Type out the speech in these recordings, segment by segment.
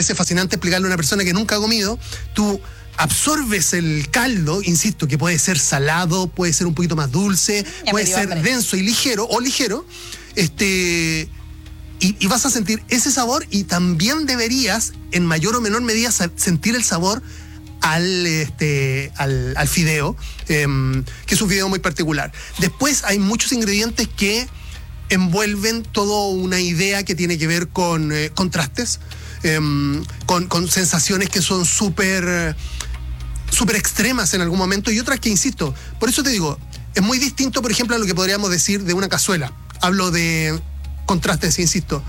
parece fascinante explicarle a una persona que nunca ha comido. Tú absorbes el caldo, insisto, que puede ser salado, puede ser un poquito más dulce, puede ser denso y ligero, y vas a sentir ese sabor, y también deberías, en mayor o menor medida, sentir el sabor al fideo, que es un fideo muy particular. Después hay muchos ingredientes que envuelven toda una idea que tiene que ver con contrastes, con sensaciones que son súper extremas en algún momento, y otras que, insisto, por eso te digo, es muy distinto, por ejemplo, a lo que podríamos decir de una cazuela. Hablo de contrastes, insisto.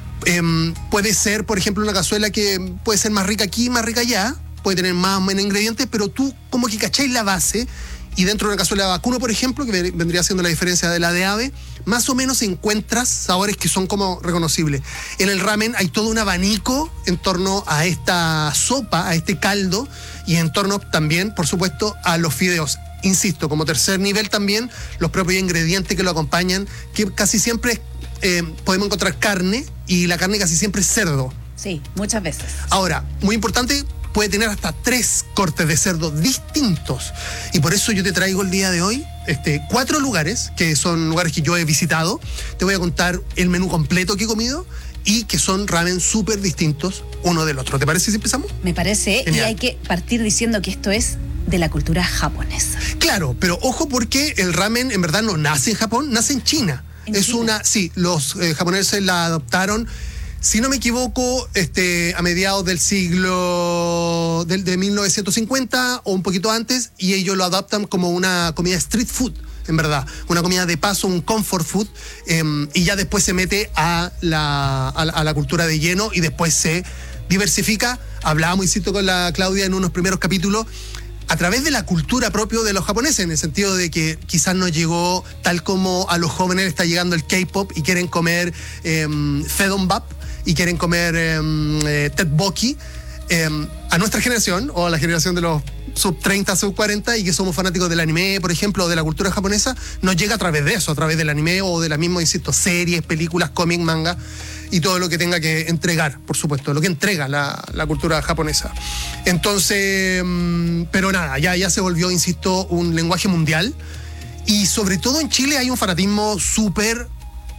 Puede ser, por ejemplo, una cazuela que puede ser más rica aquí, más rica allá, puede tener más o menos ingredientes, pero tú como que cacháis la base, y dentro de una cazuela de vacuno, por ejemplo, que vendría siendo la diferencia de la de ave, más o menos encuentras sabores que son como reconocibles. En el ramen hay todo un abanico en torno a esta sopa, a este caldo, y en torno también, por supuesto, a los fideos. Insisto, como tercer nivel también, los propios ingredientes que lo acompañan, que casi siempre podemos encontrar carne, y la carne casi siempre es cerdo. Sí, muchas veces. Ahora, muy importante, puede tener hasta 3 cortes de cerdo distintos. Y por eso yo te traigo el día de hoy 4 lugares, que son lugares que yo he visitado. Te voy a contar el menú completo que he comido, y que son ramen súper distintos uno del otro. ¿Te parece si empezamos? Me parece. Genial. Y hay que partir diciendo que esto es de la cultura japonesa. Claro, pero ojo, porque el ramen en verdad no nace en Japón, nace en China. Sí, los japoneses la adoptaron, si no me equivoco, a mediados del siglo de 1950 o un poquito antes, y ellos lo adaptan como una comida street food, en verdad, una comida de paso, un comfort food, y ya después se mete a la cultura de lleno, y después se diversifica. Hablábamos, insisto, con la Claudia en unos primeros capítulos, a través de la cultura propia de los japoneses, en el sentido de que quizás no llegó tal como a los jóvenes está llegando el K-pop y quieren comer Fedombap y quieren comer tteokbokki. A nuestra generación, o a la generación de los sub 30, sub 40, y que somos fanáticos del anime, por ejemplo, o de la cultura japonesa, nos llega a través de eso, a través del anime o de las mismas, insisto, series, películas, cómics, manga, y todo lo que tenga que entregar, por supuesto, lo que entrega la cultura japonesa. Entonces, pero nada, ya se volvió, insisto, un lenguaje mundial, y sobre todo en Chile hay un fanatismo súper,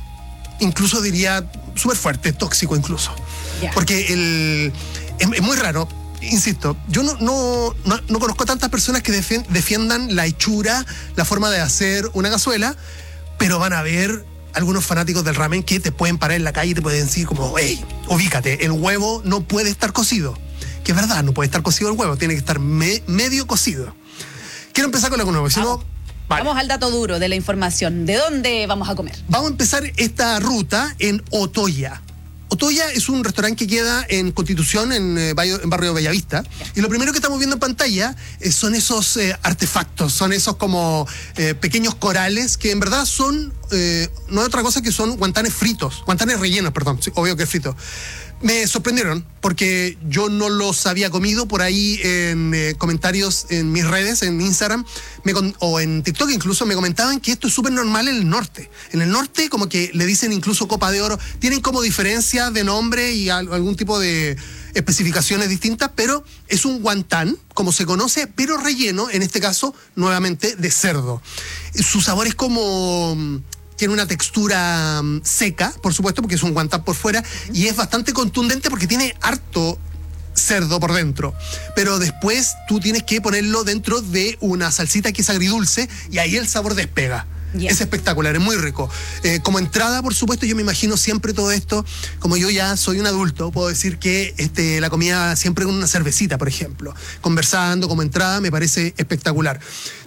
incluso diría, súper fuerte, tóxico incluso. Yeah. Porque es muy raro. Insisto, yo no conozco a tantas personas que defiendan la hechura, la forma de hacer una cazuela, pero van a ver algunos fanáticos del ramen que te pueden parar en la calle y te pueden decir como, hey, ubícate, el huevo no puede estar cocido. Que es verdad, no puede estar cocido el huevo, tiene que estar medio cocido. Quiero empezar con la nueva, si no... Vale. Vamos al dato duro de la información. ¿De dónde vamos a comer? Vamos a empezar esta ruta en Otoya. Otoya es un restaurante que queda en Constitución, en barrio Bellavista. Y lo primero que estamos viendo en pantalla son esos artefactos, son esos como pequeños corales que en verdad son, no es otra cosa que son guantanes fritos, guantanes rellenos, perdón, sí, obvio que es frito. Me sorprendieron porque yo no los había comido. Por ahí en comentarios en mis redes, en Instagram o en TikTok incluso, me comentaban que esto es súper normal en el norte. En el norte como que le dicen incluso copa de oro. Tienen como diferencias de nombre y algún tipo de especificaciones distintas, pero es un guantán, como se conoce, pero relleno, en este caso, nuevamente, de cerdo. Su sabor es como... Tiene una textura seca, por supuesto, porque es un guantán por fuera, y es bastante contundente porque tiene harto cerdo por dentro. Pero después tú tienes que ponerlo dentro de una salsita que es agridulce, y ahí el sabor despega. Yeah. Es espectacular, es muy rico. Como entrada, por supuesto, yo me imagino siempre todo esto, como yo ya soy un adulto, puedo decir que la comida siempre con una cervecita, por ejemplo. Conversando como entrada, me parece espectacular.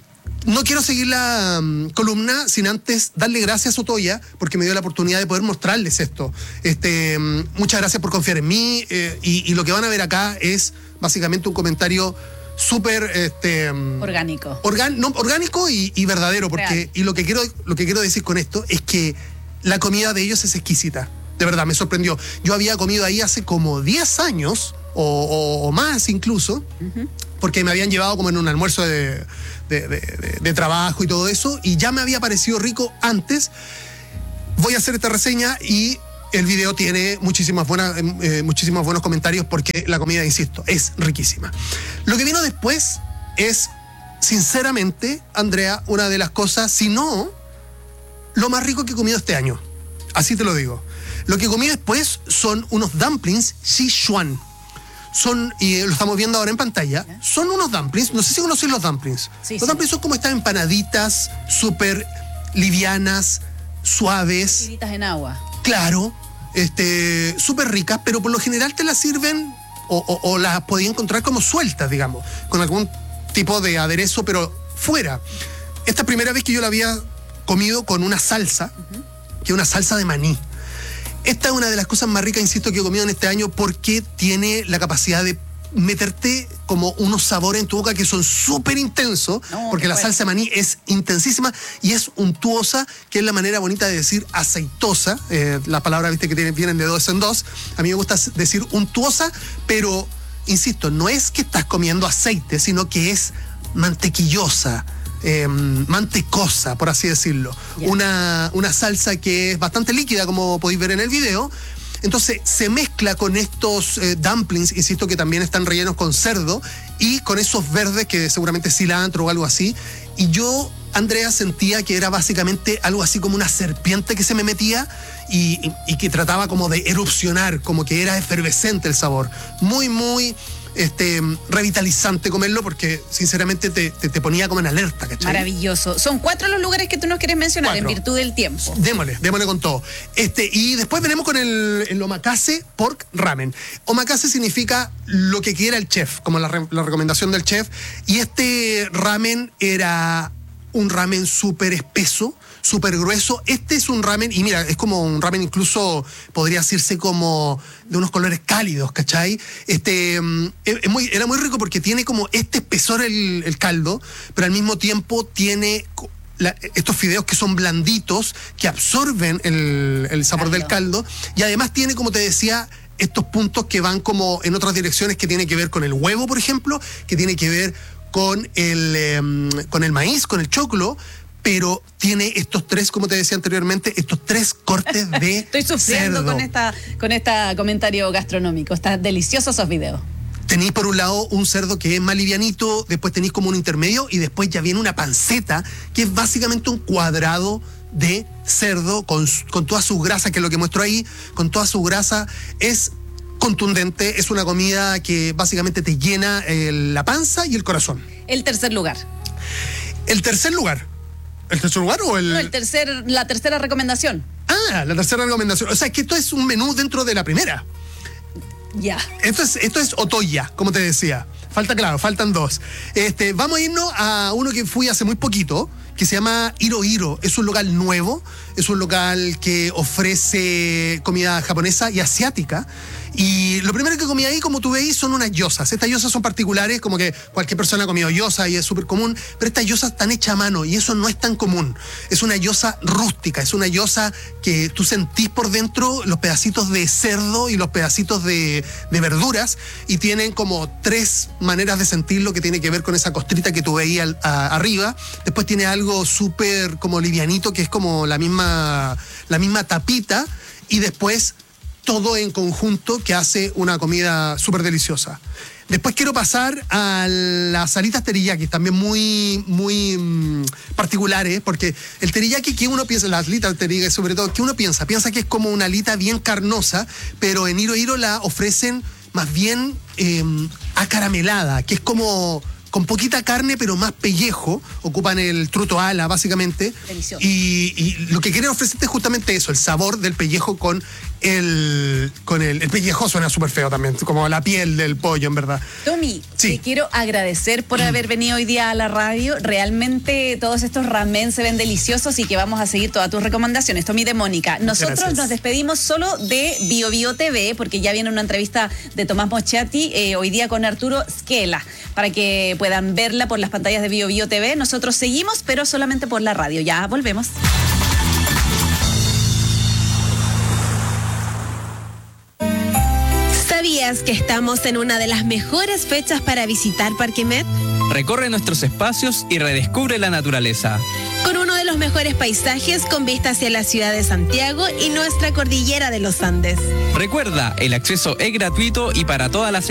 No quiero seguir la columna sin antes darle gracias a Otoya, porque me dio la oportunidad de poder mostrarles esto. Muchas gracias por confiar en mí, y lo que van a ver acá es básicamente un comentario súper orgánico. Orgánico y verdadero, porque real. Y lo que quiero decir con esto es que la comida de ellos es exquisita. De verdad, me sorprendió. Yo había comido ahí hace como 10 años o más incluso, porque me habían llevado como en un almuerzo de trabajo y todo eso, y ya me había parecido rico antes. Voy a hacer esta reseña y el video tiene muchísimos buenos comentarios porque la comida, insisto, es riquísima. Lo que vino después es, sinceramente, Andrea, una de las cosas, si no, lo más rico que he comido este año. Así te lo digo. Lo que comí después son unos dumplings Sichuan. Y lo estamos viendo ahora en pantalla, son unos dumplings, no sé si conocen los dumplings. Sí, los dumplings son como estas empanaditas súper livianas, suaves. Tiritas en agua. Claro, súper ricas, pero por lo general te las sirven o las podías encontrar como sueltas, digamos, con algún tipo de aderezo, pero fuera. Esta primera vez que yo la había comido con una salsa, que es una salsa de maní. Esta es una de las cosas más ricas, insisto, que he comido en este año porque tiene la capacidad de meterte como unos sabores en tu boca que son súper intensos, porque la salsa de maní es intensísima y es untuosa, que es la manera bonita de decir aceitosa. La palabra, viste, que vienen de dos en dos. A mí me gusta decir untuosa, pero, insisto, no es que estás comiendo aceite, sino que es mantequillosa, mantecosa, por así decirlo. Yeah. Una salsa que es bastante líquida, como podéis ver en el video. Entonces se mezcla con estos dumplings, insisto, que también están rellenos con cerdo, y con esos verdes que seguramente es cilantro o algo así. Y yo, Andrea, sentía que era básicamente algo así como una serpiente que se me metía y que trataba como de erupcionar, como que era efervescente el sabor. Muy, muy revitalizante comerlo, porque sinceramente te ponía como en alerta, ¿cachai? Maravilloso. Son 4 los lugares que tú nos quieres mencionar 4. En virtud del tiempo. Démosle con todo. Y después venimos con el omakase pork ramen. Omakase significa lo que quiera el chef, como la recomendación del chef. Y este ramen era un ramen súper espeso, súper grueso. Este es un ramen, y mira, es como un ramen, incluso podría decirse como de unos colores cálidos, ¿cachai? Era muy rico porque tiene como este espesor el caldo, pero al mismo tiempo tiene estos fideos que son blanditos, que absorben el sabor del caldo, y además tiene, como te decía, estos puntos que van como en otras direcciones, que tiene que ver con el huevo, por ejemplo, que tiene que ver con el maíz, con el choclo, pero tiene estos 3, como te decía anteriormente, estos 3 cortes de Estoy sufriendo cerdo. con este comentario gastronómico. Están deliciosos esos videos. Tenéis por un lado un cerdo que es más livianito, después tenéis como un intermedio, y después ya viene una panceta, que es básicamente un cuadrado de cerdo con toda su grasa, que es lo que muestro ahí, con toda su grasa. Es contundente, es una comida que básicamente te llena la panza y el corazón. El tercer lugar. ¿El tercer lugar o el...? No, la tercera recomendación. Ah, la tercera recomendación. O sea, que esto es un menú dentro de la primera. Ya. Esto es Otoya, como te decía. Faltan 2. Vamos a irnos a uno que fui hace muy poquito, que se llama Hiro Hiro. Es un local nuevo, es un local que ofrece comida japonesa y asiática. Y lo primero que comí ahí, como tú veis, son unas gyozas. Estas gyozas son particulares, como que cualquier persona ha comido gyoza y es súper común, pero estas gyozas están hechas a mano y eso no es tan común. Es una gyoza rústica, es una gyoza que tú sentís por dentro los pedacitos de cerdo y los pedacitos de verduras, y tienen como 3 maneras de sentirlo, que tiene que ver con esa costrita que tú veías arriba. Después tiene algo súper como livianito, que es como la misma tapita, y después todo en conjunto, que hace una comida súper deliciosa. Después quiero pasar a las alitas teriyaki, también muy, muy particulares, porque el teriyaki, que uno piensa, las alitas teriyaki sobre todo, que uno piensa que es como una alita bien carnosa, pero en Hiro Hiro la ofrecen más bien acaramelada, que es como con poquita carne, pero más pellejo. Ocupan el truto ala, básicamente. Delicioso. Y lo que quieren ofrecerte es justamente eso, el sabor del pellejo con el pellejo. Suena súper feo también, como la piel del pollo, en verdad. Tommy, sí, te quiero agradecer por haber venido hoy día a la radio. Realmente todos estos ramen se ven deliciosos y que vamos a seguir todas tus recomendaciones. Tommy de Mónica. Nosotros nos despedimos solo de Bio Bio TV, porque ya viene una entrevista de Tomás Moschati hoy día con Arturo Skela, para que puedan verla por las pantallas de Bio Bio TV. Nosotros seguimos, pero solamente por la radio. Ya volvemos. ¿Sabías que estamos en una de las mejores fechas para visitar Parque Met? Recorre nuestros espacios y redescubre la naturaleza. Con uno de los los mejores paisajes con vista hacia la ciudad de Santiago y nuestra cordillera de los Andes. Recuerda, el acceso es gratuito y para todas las